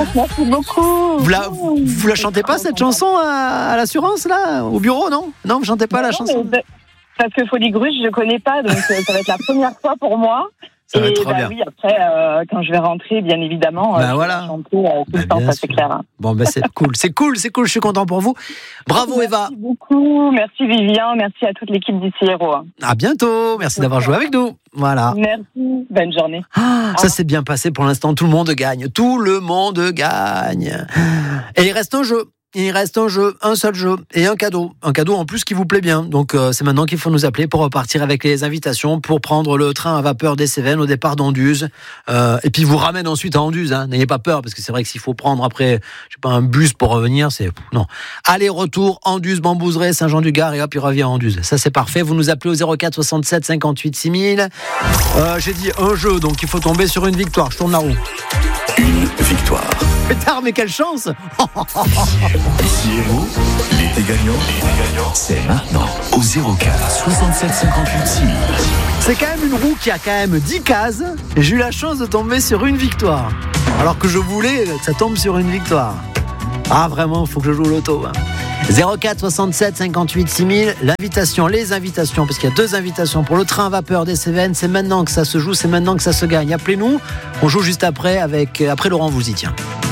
Merci beaucoup. Vous la chantez pas cette chanson à l'assurance là, au bureau, non? Non, vous chantez pas la chanson? Parce que Folie Gruge, je connais pas, donc ça va être la première fois pour moi. Ça va être trop bien. Oui, après, quand je vais rentrer, bien évidemment, je vais chanter tout le temps, ça c'est clair. Bon, c'est cool, je suis content pour vous. Bravo Eva. Merci beaucoup, merci Vivien, merci à toute l'équipe d'ici Héros. À bientôt, merci d'avoir joué avec nous. Voilà. Merci, bonne journée. Ça s'est bien passé pour l'instant, tout le monde gagne. Tout le monde gagne. Et il reste un jeu. Un seul jeu et un cadeau en plus qui vous plaît bien. Donc c'est maintenant qu'il faut nous appeler pour repartir avec les invitations pour prendre le train à vapeur des Cévennes au départ d'Anduze. Et puis vous ramène ensuite à Anduze. N'ayez pas peur parce que c'est vrai que s'il faut prendre après, un bus pour revenir, non. Aller-retour Anduze, Bambouzeret, Saint-Jean-du-Gard et hop il revient à Anduze. Ça c'est parfait. Vous nous appelez au 04 67 58 6000. J'ai dit un jeu, donc il faut tomber sur une victoire. Je tourne la roue. Une victoire. Pétard, mais quelle chance. Ici Héros, l'été gagnant, c'est maintenant au 04 67 58 6000. C'est quand même une roue qui a quand même 10 cases et j'ai eu la chance de tomber sur une victoire. Alors que je voulais que ça tombe sur une victoire. Ah vraiment, il faut que je joue au loto. 04 67 58 6000, les invitations, parce qu'il y a 2 invitations pour le train à vapeur des Cévennes. C'est maintenant que ça se joue, c'est maintenant que ça se gagne. Appelez-nous, on joue juste après Laurent Voulzy, tiens.